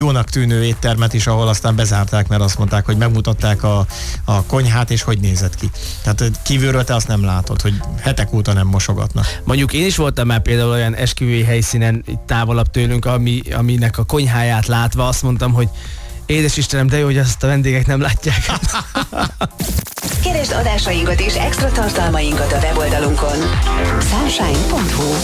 jónak tűnő éttermet is, ahol aztán bezárták, mert azt mondták, hogy megmutatták a konyhát, és hogy nézett ki. Tehát kívülről te azt nem látod, hogy hetek óta nem mosogatnak. Mondjuk én is voltam már például olyan esküvői helyszínen itt távolabb tőlünk, aminek a konyháját látva azt mondtam, hogy édes Istenem, de jó, hogy azt a vendégek nem látják. Keresd adásainkat és extra tartalmainkat a weboldalunkon. Sunshine.hu